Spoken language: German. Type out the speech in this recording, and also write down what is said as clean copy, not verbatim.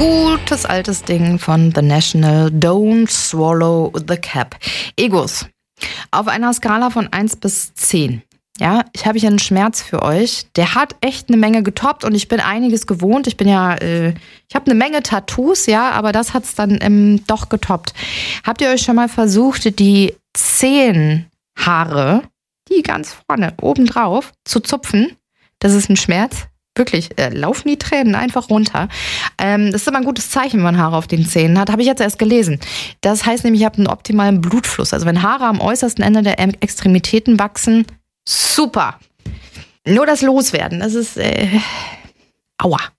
Gutes altes Ding von The National, Don't Swallow the Cap. Egos. Auf einer Skala von 1 bis 10. Ja, ich habe hier einen Schmerz für euch. Der hat echt eine Menge getoppt und ich bin einiges gewohnt. Ich habe eine Menge Tattoos, ja, aber das hat's dann doch getoppt. Habt ihr euch schon mal versucht, die Zehenhaare, die ganz vorne oben drauf, zu zupfen? Das ist ein Schmerz. Wirklich, laufen die Tränen einfach runter. Das ist immer ein gutes Zeichen, wenn man Haare auf den Zähnen hat. Habe ich jetzt erst gelesen. Das heißt nämlich, ich habe einen optimalen Blutfluss. Also wenn Haare am äußersten Ende der Extremitäten wachsen, super. Nur das Loswerden, das ist aua.